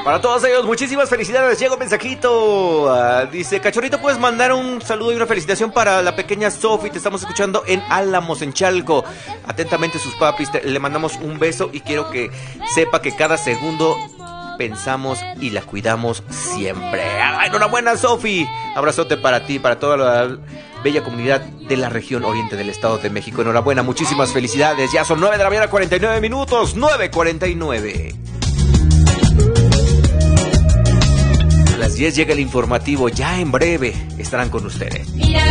Para todos ellos, muchísimas felicidades. Llega un mensajito. Dice, Cachorrito, ¿puedes mandar un saludo y una felicitación para la pequeña Sofi? Te estamos escuchando en Álamos, en Chalco. Atentamente sus papis. Le mandamos un beso y quiero que sepa que cada segundo pensamos y la cuidamos siempre. Enhorabuena, Sofi. Abrazote para ti, para toda la bella comunidad de la región oriente del Estado de México. Enhorabuena, muchísimas felicidades. Ya son 9 de la mañana, 49 minutos. 9:49. A las 10 llega el informativo. Ya en breve estarán con ustedes.